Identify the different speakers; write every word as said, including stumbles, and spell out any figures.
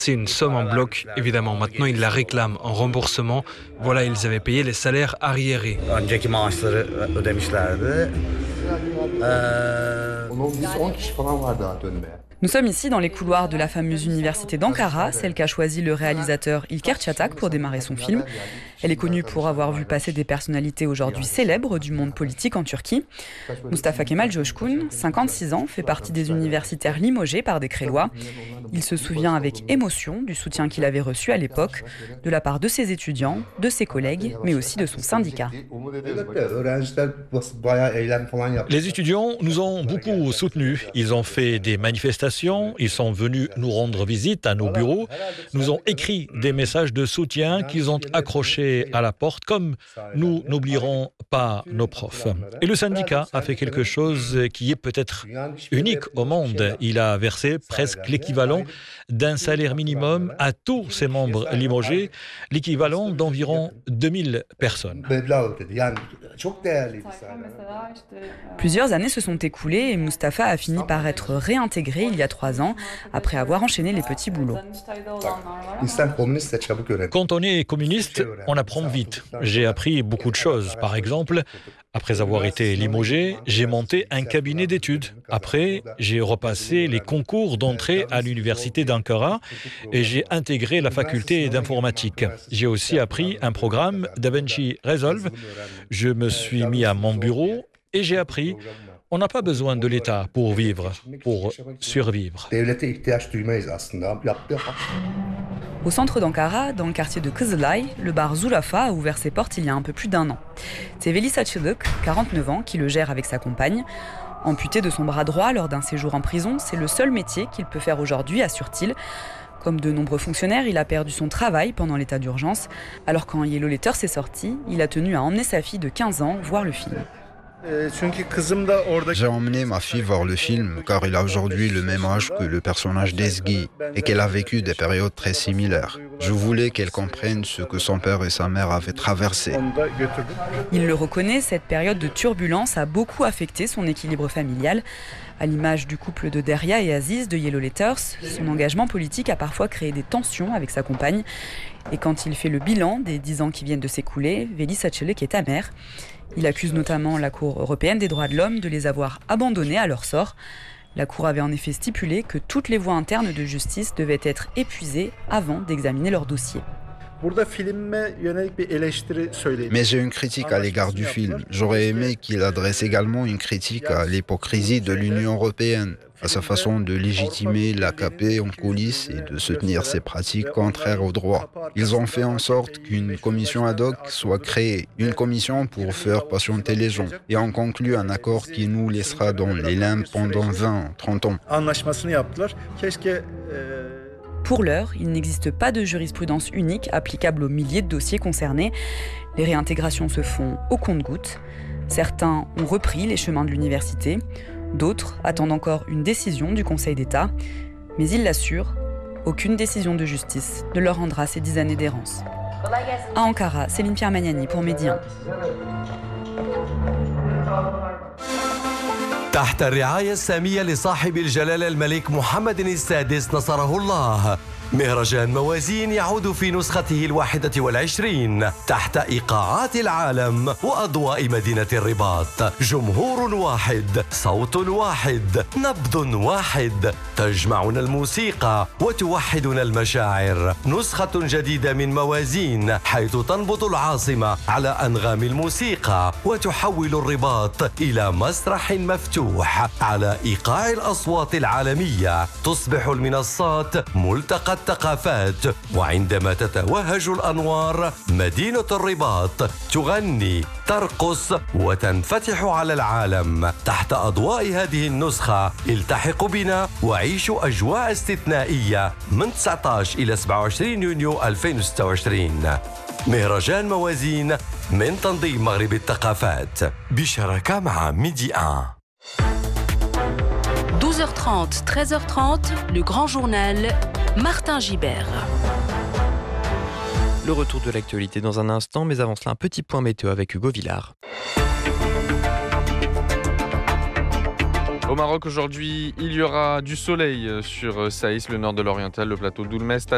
Speaker 1: C'est une somme en bloc, évidemment. Maintenant, ils la réclament en remboursement. Voilà, ils avaient payé les salaires arriérés.
Speaker 2: Önceki maaşları ödemişlerdi.
Speaker 3: Nous sommes ici dans les couloirs de la fameuse université d'Ankara, celle qu'a choisi le réalisateur İlker Çatak pour démarrer son film. Elle est connue pour avoir vu passer des personnalités aujourd'hui célèbres du monde politique en Turquie. Mustafa Kemal Coşkun, cinquante-six ans, fait partie des universitaires limogés par décret-loi. Il se souvient avec émotion du soutien qu'il avait reçu à l'époque, de la part de ses étudiants, de ses collègues, mais aussi de son syndicat.
Speaker 4: Les étudiants nous ont beaucoup soutenus. Ils ont fait des manifestations, ils sont venus nous rendre visite à nos bureaux, nous ont écrit des messages de soutien qu'ils ont accrochés à la porte, comme nous n'oublierons pas nos profs. Et le syndicat a fait quelque chose qui est peut-être unique au monde. Il a versé presque l'équivalent d'un salaire minimum à tous ses membres limogés, l'équivalent d'environ deux mille personnes.
Speaker 3: Plusieurs années se sont écoulées et Mustafa a fini par être réintégré il y a trois ans, après avoir enchaîné les petits boulots.
Speaker 4: Quand on est communiste, on apprend vite. J'ai appris beaucoup de choses. Par exemple, après avoir été limogé, j'ai monté un cabinet d'études. Après, j'ai repassé les concours d'entrée à l'université d'Ankara et j'ai intégré la faculté d'informatique. J'ai aussi appris un programme DaVinci Resolve. Je me suis mis à mon bureau et j'ai appris. On n'a pas besoin de l'État pour vivre, pour survivre.
Speaker 3: Au centre d'Ankara, dans le quartier de Kızılay, le bar Zulafa a ouvert ses portes il y a un peu plus d'un an. C'est Veli Saçılık, quarante-neuf ans, qui le gère avec sa compagne. Amputé de son bras droit lors d'un séjour en prison, c'est le seul métier qu'il peut faire aujourd'hui, assure-t-il. Comme de nombreux fonctionnaires, il a perdu son travail pendant l'état d'urgence. Alors quand Yellow Letters est sorti, il a tenu à emmener sa fille de quinze ans voir le film.
Speaker 5: J'ai emmené ma fille voir le film car il a aujourd'hui le même âge que le personnage d'Ezgi et qu'elle a vécu des périodes très similaires. Je voulais qu'elle comprenne ce que son père et sa mère avaient traversé.
Speaker 3: Il le reconnaît, cette période de turbulence a beaucoup affecté son équilibre familial. À l'image du couple de Derya et Aziz de Yellow Letters, son engagement politique a parfois créé des tensions avec sa compagne. Et quand il fait le bilan des dix ans qui viennent de s'écouler, Veli Saçılık est amer. Il accuse notamment la Cour européenne des droits de l'homme de les avoir abandonnés à leur sort. La Cour avait en effet stipulé que toutes les voies internes de justice devaient être épuisées avant d'examiner leur dossier.
Speaker 5: Mais j'ai une critique à l'égard du film. J'aurais aimé qu'il adresse également une critique à l'hypocrisie de l'Union européenne, à sa façon de légitimer l'A K P en coulisses et de soutenir ses pratiques contraires au droit. Ils ont fait en sorte qu'une commission ad hoc soit créée, une commission pour faire patienter les gens, et ont conclu un accord qui nous laissera dans les limbes pendant vingt, trente ans.
Speaker 3: Pour l'heure, il n'existe pas de jurisprudence unique applicable aux milliers de dossiers concernés. Les réintégrations se font au compte-gouttes. Certains ont repris les chemins de l'université. D'autres attendent encore une décision du Conseil d'État. Mais ils l'assurent, aucune décision de justice ne leur rendra ces dix années d'errance. À Ankara, Céline Pierre Magnani pour Medi un.
Speaker 6: تحت الرعاية السامية لصاحب الجلالة الملك محمد السادس نصره الله، مهرجان موازين يعود في نسخته الواحدة والعشرين تحت إيقاعات العالم وأضواء مدينة الرباط. جمهور واحد، صوت واحد، نبض واحد، تجمعنا الموسيقى وتوحدنا المشاعر. نسخة جديدة من موازين حيث تنبض العاصمة على أنغام الموسيقى وتحول الرباط إلى مسرح مفتوح على إيقاع الأصوات العالمية. تصبح المنصات ملتقى الثقافات، وعندما تتوهج الأنوار مدينة الرباط تغني، ترقص وتنفتح على العالم. تحت أضواء هذه النسخة التحق بنا وعيشوا أجواء استثنائية من تسعة عشر إلى سبعة وعشرين يونيو ألفين وستة وعشرين. مهرجان موازين من تنظيم مغرب الثقافات بشراكة مع ميدي واحد.
Speaker 7: douze heures trente, treize heures trente, le grand journal, Martin Gibert.
Speaker 8: Le retour de l'actualité dans un instant, mais avant cela, un petit point météo avec Hugo Villard.
Speaker 9: Au Maroc aujourd'hui, il y aura du soleil sur Saïs, le nord de l'Oriental, le plateau d'Oulmest.